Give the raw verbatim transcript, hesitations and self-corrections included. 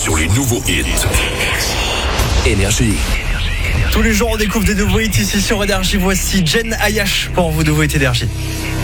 sur les nouveaux hits. Énergie. Tous les jours, on découvre des nouveaux hits ici sur Énergie. Voici Jen Ayash pour vos nouveaux hits Énergie.